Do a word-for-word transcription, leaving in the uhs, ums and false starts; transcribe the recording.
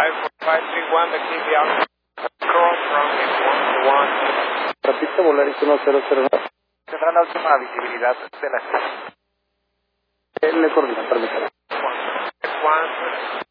five four five three one, the K B R. Cross runway one one. Repite Volaris uno cero cero nueve. Tendrá la última visibilidad de la estación. Le coordina, permítame. One.